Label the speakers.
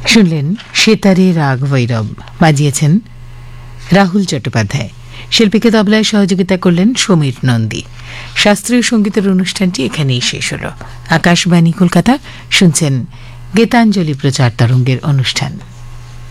Speaker 1: শুনলেন সেতারে রাগ ভৈরব, বাজিয়েছেন রাহুল চট্টোপাধ্যায়। শিল্পীকে তবলায় সহযোগিতা করলেন সমীর নন্দী। শাস্ত্রীয় সঙ্গীতের অনুষ্ঠানটি এখানেই শেষ হল। আকাশবাণী কলকাতা, শুনছেন গীতাঞ্জলি প্রচার তরঙ্গের অনুষ্ঠান।